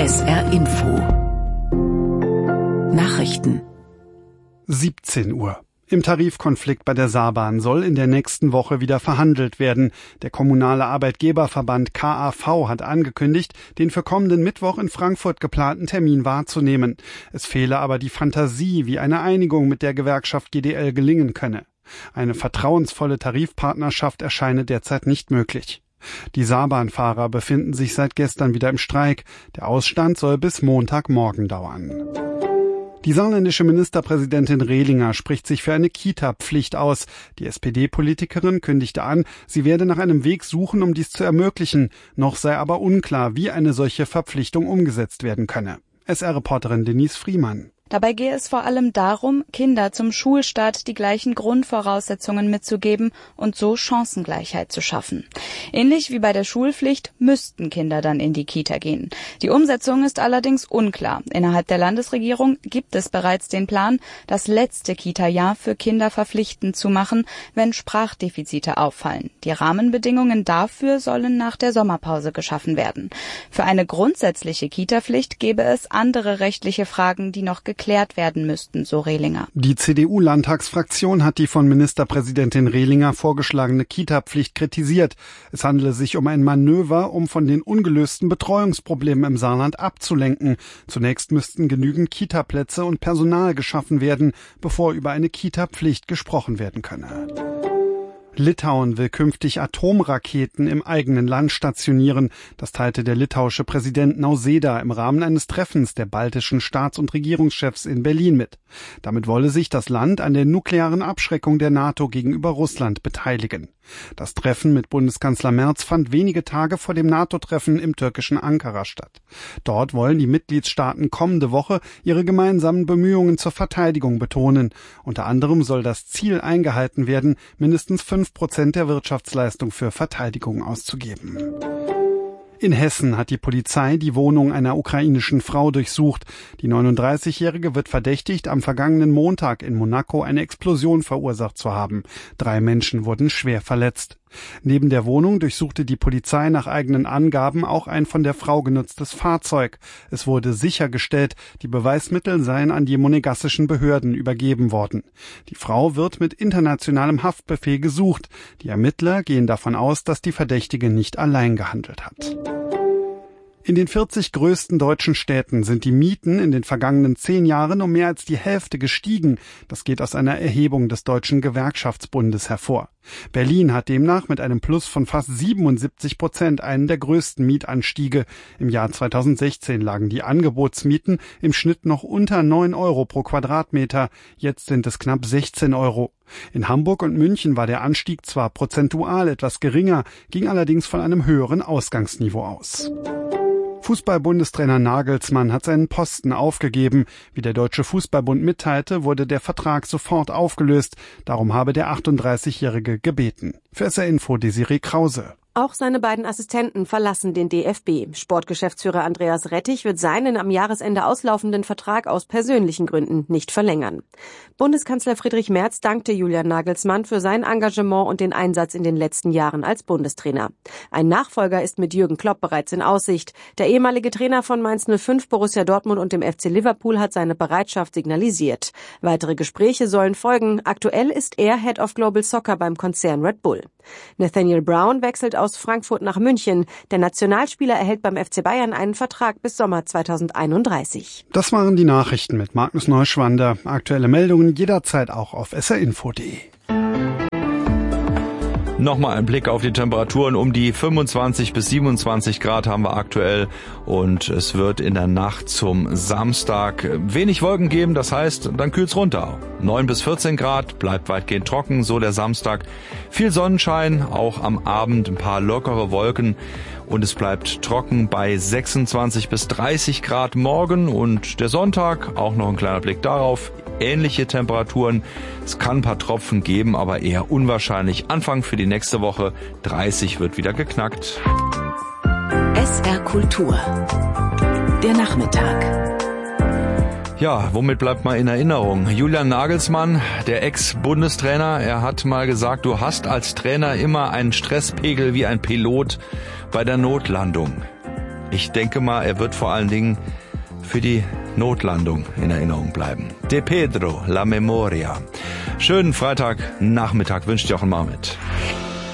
SR Info Nachrichten 17 Uhr. Im Tarifkonflikt bei der Saarbahn soll in der nächsten Woche wieder verhandelt werden. Der kommunale Arbeitgeberverband KAV hat angekündigt, den für kommenden Mittwoch in Frankfurt geplanten Termin wahrzunehmen. Es fehle aber die Fantasie, wie eine Einigung mit der Gewerkschaft GDL gelingen könne. Eine vertrauensvolle Tarifpartnerschaft erscheine derzeit nicht möglich. Die Saarbahnfahrer befinden sich seit gestern wieder im Streik. Der Ausstand soll bis Montagmorgen dauern. Die saarländische Ministerpräsidentin Rehlinger spricht sich für eine Kita-Pflicht aus. Die SPD-Politikerin kündigte an, sie werde nach einem Weg suchen, um dies zu ermöglichen. Noch sei aber unklar, wie eine solche Verpflichtung umgesetzt werden könne. SR-Reporterin Denise Friemann. Dabei gehe es vor allem darum, Kinder zum Schulstart die gleichen Grundvoraussetzungen mitzugeben und so Chancengleichheit zu schaffen. Ähnlich wie bei der Schulpflicht müssten Kinder dann in die Kita gehen. Die Umsetzung ist allerdings unklar. Innerhalb der Landesregierung gibt es bereits den Plan, das letzte Kita-Jahr für Kinder verpflichtend zu machen, wenn Sprachdefizite auffallen. Die Rahmenbedingungen dafür sollen nach der Sommerpause geschaffen werden. Für eine grundsätzliche Kita-Pflicht gäbe es andere rechtliche Fragen, die noch geklärt werden müssten, so Rehlinger. Die CDU-Landtagsfraktion hat die von Ministerpräsidentin Rehlinger vorgeschlagene Kita-Pflicht kritisiert. Es handele sich um ein Manöver, um von den ungelösten Betreuungsproblemen im Saarland abzulenken. Zunächst müssten genügend Kita-Plätze und Personal geschaffen werden, bevor über eine Kita-Pflicht gesprochen werden könne. Litauen will künftig Atomraketen im eigenen Land stationieren. Das teilte der litauische Präsident Nausėda im Rahmen eines Treffens der baltischen Staats- und Regierungschefs in Berlin mit. Damit wolle sich das Land an der nuklearen Abschreckung der NATO gegenüber Russland beteiligen. Das Treffen mit Bundeskanzler Merz fand wenige Tage vor dem NATO-Treffen im türkischen Ankara statt. Dort wollen die Mitgliedstaaten kommende Woche ihre gemeinsamen Bemühungen zur Verteidigung betonen. Unter anderem soll das Ziel eingehalten werden, mindestens 5% der Wirtschaftsleistung für Verteidigung auszugeben. In Hessen hat die Polizei die Wohnung einer ukrainischen Frau durchsucht. Die 39-Jährige wird verdächtigt, am vergangenen Montag in Monaco eine Explosion verursacht zu haben. 3 Menschen wurden schwer verletzt. Neben der Wohnung durchsuchte die Polizei nach eigenen Angaben auch ein von der Frau genutztes Fahrzeug. Es wurde sichergestellt, die Beweismittel seien an die monegassischen Behörden übergeben worden. Die Frau wird mit internationalem Haftbefehl gesucht. Die Ermittler gehen davon aus, dass die Verdächtige nicht allein gehandelt hat. In den 40 größten deutschen Städten sind die Mieten in den vergangenen 10 Jahren um mehr als die Hälfte gestiegen. Das geht aus einer Erhebung des Deutschen Gewerkschaftsbundes hervor. Berlin hat demnach mit einem Plus von fast 77% einen der größten Mietanstiege. Im Jahr 2016 lagen die Angebotsmieten im Schnitt noch unter 9 Euro pro Quadratmeter. Jetzt sind es knapp 16 Euro. In Hamburg und München war der Anstieg zwar prozentual etwas geringer, ging allerdings von einem höheren Ausgangsniveau aus. Fußball-Bundestrainer Nagelsmann hat seinen Posten aufgegeben. Wie der Deutsche Fußballbund mitteilte, wurde der Vertrag sofort aufgelöst. Darum habe der 38-Jährige gebeten. Für SR Info Desiree Krause. Auch seine beiden Assistenten verlassen den DFB. Sportgeschäftsführer Andreas Rettich wird seinen am Jahresende auslaufenden Vertrag aus persönlichen Gründen nicht verlängern. Bundeskanzler Friedrich Merz dankte Julian Nagelsmann für sein Engagement und den Einsatz in den letzten Jahren als Bundestrainer. Ein Nachfolger ist mit Jürgen Klopp bereits in Aussicht. Der ehemalige Trainer von Mainz 05, Borussia Dortmund und dem FC Liverpool hat seine Bereitschaft signalisiert. Weitere Gespräche sollen folgen. Aktuell ist er Head of Global Soccer beim Konzern Red Bull. Nathaniel Brown wechselt aus Frankfurt nach München. Der Nationalspieler erhält beim FC Bayern einen Vertrag bis Sommer 2031. Das waren die Nachrichten mit Magnus Neuschwander. Aktuelle Meldungen jederzeit auch auf srinfo.de. Nochmal ein Blick auf die Temperaturen. Um die 25 bis 27 Grad haben wir aktuell und es wird in der Nacht zum Samstag wenig Wolken geben. Das heißt, dann kühlt's runter. 9 bis 14 Grad, bleibt weitgehend trocken, so der Samstag. Viel Sonnenschein, auch am Abend ein paar lockere Wolken und es bleibt trocken bei 26 bis 30 Grad morgen und der Sonntag, auch noch ein kleiner Blick darauf. Ähnliche Temperaturen. Es kann ein paar Tropfen geben, aber eher unwahrscheinlich. Anfang für die nächste Woche 30 wird wieder geknackt. SR Kultur. Der Nachmittag. Ja, womit bleibt mal in Erinnerung? Julian Nagelsmann, der Ex-Bundestrainer, er hat mal gesagt, du hast als Trainer immer einen Stresspegel wie ein Pilot bei der Notlandung. Ich denke mal, er wird vor allen Dingen für die Notlandung in Erinnerung bleiben. De Pedro, la Memoria. Schönen Freitagnachmittag wünscht Jochen Marmit.